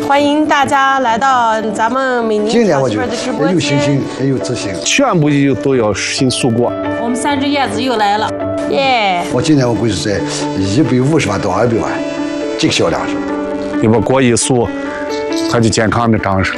欢迎大家来到咱们闽宁小媳妇的直播间。 有信心，也有自信， 全部都要信属国。 我们3只叶子又来了，耶！ 今年我估计在150万到200万，这个销量是。 你把国一数，它就健康的长势。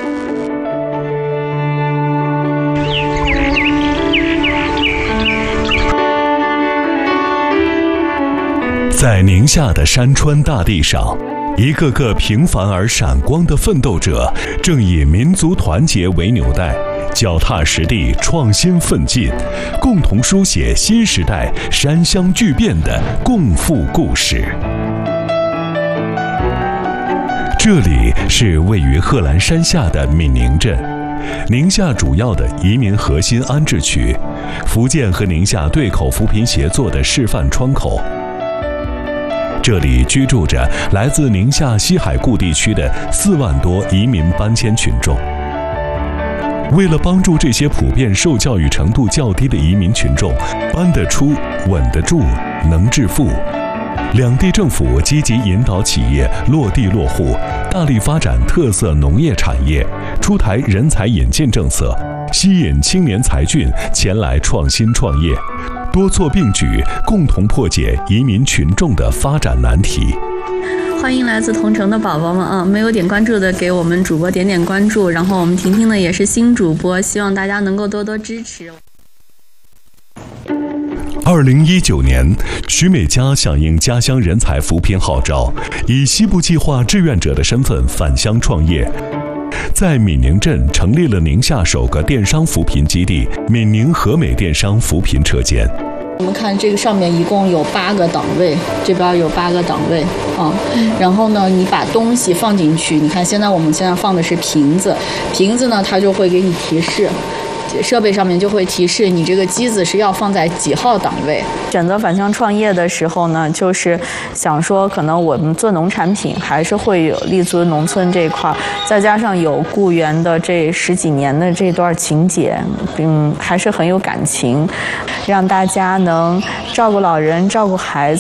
在宁夏的山川大地上，一个个平凡而闪光的奋斗者，正以民族团结为纽带，脚踏实地创新奋进，共同书写新时代山乡巨变的共富故事。这里是位于贺兰山下的闽宁镇，宁夏主要的移民核心安置区，福建和宁夏对口扶贫协作的示范窗口。这里居住着来自宁夏西海固地区的4万多移民搬迁群众。为了帮助这些普遍受教育程度较低的移民群众搬得出、稳得住、能致富，两地政府积极引导企业落地落户，大力发展特色农业产业，出台人才引进政策，吸引青年才俊前来创新创业，多措并举，共同破解移民群众的发展难题。 欢迎来自同城的宝宝们啊！没有点关注的给我们主播点点关注，然后我们婷婷呢也是新主播，希望大家能够多多支持。 2019年，徐美佳响应家乡人才扶贫号召，以西部计划志愿者的身份返乡创业，在闽宁镇成立了宁夏首个电商扶贫基地——闽宁和美电商扶贫车间。 我们看这个上面一共有8个档位，这边有8个档位啊。然后呢，你把东西放进去，你看我们现在放的是瓶子，瓶子呢它就会给你提示。设备上面就会提示你这个机子是要放在几号档位。选择返乡创业的时候呢，就是想说可能我们做农产品还是会有立足农村这一块，再加上有雇员的这10几年的这段情节，还是很有感情，让大家能照顾老人、照顾孩